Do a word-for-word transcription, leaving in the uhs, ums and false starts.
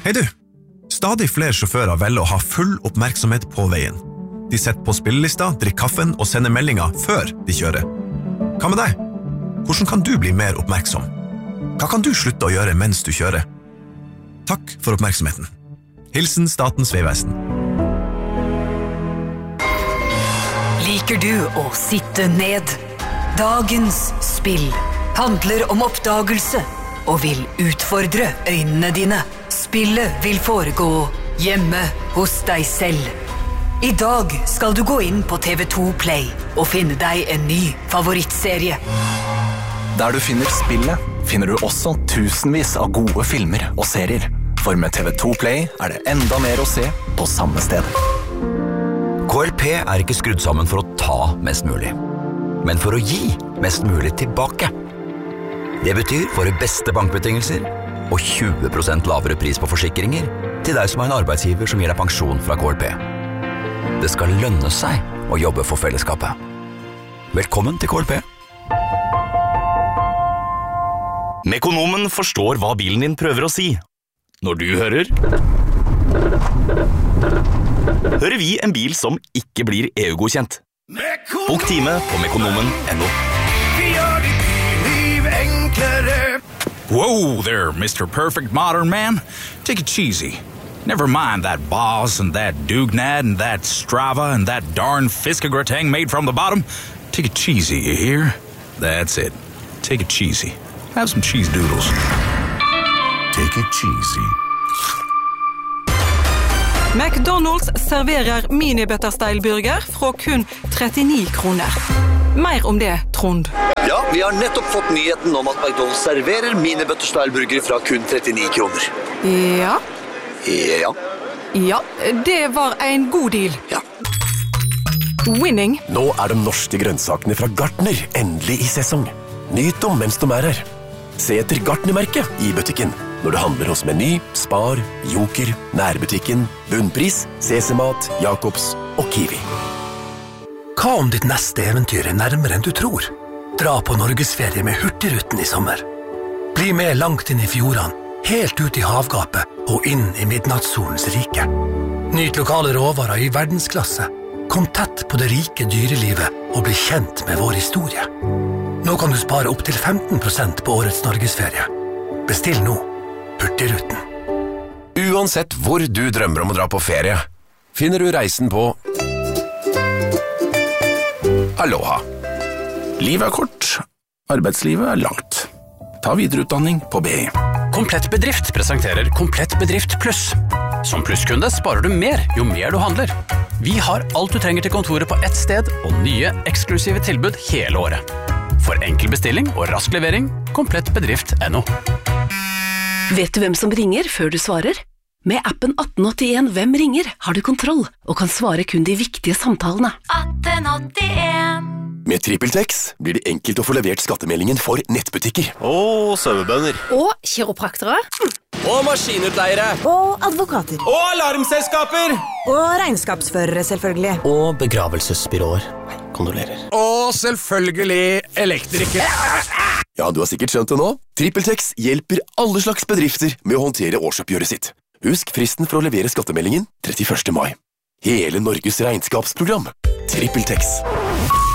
Hei du! Stadig flere sjåfører velger å ha full oppmerksomhet på veien. De setter på spillelista, drikker kaffen og sender meldinger før de kjører. Hva med deg? Hvordan kan du bli mer oppmerksom? Hva kan du slutte å gjøre mens du kjører? Takk for oppmerksomheten. Hilsen Statens Vegvesen. Liker du å sitte ned? Dagens spill handler om oppdagelse og vil utfordre øynene dine. Spillet vil foregå hjemme hos deg selv. I dag skal du gå inn på T V to Play og finne deg en ny favorittserie. Der du finner spillet, finner du også tusenvis av gode filmer og serier. For med T V to Play er det enda mer å se på samme sted. K L P er ikke skrudd sammen for å ta mest mulig, men for å gi mest mulig tilbake. Det betyr våre beste bankbetingelser og tjue prosent lavere pris på forsikringer til deg som er en arbeidsgiver som gir deg pensjon fra K L P. Det skal lønne seg å jobbe for fellesskapet. Velkommen til K L P. Mekonomen forstår hva bilen din prøver å si. Når du hører, hører vi en bil som ikke blir E U-godkjent. Bok time på mekonomen punktum no. Whoa there, Mister Perfect Modern Man. Take it cheesy. Never mind that Boss and that Dugnad and that Strava and that darn Fiskegrateng made from the bottom. Take it cheesy, you hear? That's it. Take it cheesy. Have some cheese doodles. Take it cheesy. McDonald's serverer mini-butterstyle-burger fra kun trettini kroner. Mer om det, Trond. Ja, vi har nettopp fått nyheten om at McDonald's serverer mini-butterstyle-burger fra kun trettini kroner. Ja. Ja. Ja, det var en god deal. Ja. Winning. Nå er de norske grønnsakene fra Gartner endelig i sesong. Nyt dem mens de er her. Se etter Gartner-merket i butikken. Når du handler hos Meny, Spar, Joker, Nærbutikken, Bunnpris, Sesemat, Jakobs og Kiwi. Hva om ditt neste eventyr er nærmere enn du tror? Dra på Norgesferie med Hurtigruten i sommer. Bli med langt inn i fjordene, helt ut i havgapet og inn i midnattssolens rike. Nyt lokale råvarer i verdensklasse. Kom tett på det rike dyrelivet og bli kjent med vår historie. Nå kan du spare opp til femten prosent på årets Norgesferie. Bestill nå. Hurtigruten. Uansett hvor du drømmer om å dra på ferie, finner du reisen på Aloha. Livet er kort, arbeidslivet er langt. Ta videreutdanning på B I. Komplett Bedrift presenterer Komplett Bedrift Pluss. Som plusskunde sparer du mer jo mer du handler. Vi har alt du trenger til kontoret på ett sted, og nye eksklusive tilbud hele året. For enkel bestilling og rask levering, komplett bedrift punktum no. Vet du hvem som ringer før du svarer? Med appen atten åttien Hvem ringer har du kontroll og kan svare kun de viktige samtalene. atten åttien Med TrippelTex blir det enkelt å få levert skattemeldingen for nettbutikker. Og sauebønder. Og kiropraktere. Og maskinutleiere. Og advokater. Og alarmselskaper. Og regnskapsførere, selvfølgelig. Og begravelsesbyråer. Kondolerer. Og selvfølgelig elektrikere. Ja, du har sikkert skjønt det nå. TrippelTex hjelper alle slags bedrifter med å håndtere årsoppgjøret sitt. Husk fristen for å levere skattemeldingen trettiførste mai. Hele Norges regnskapsprogram. TrippelTex.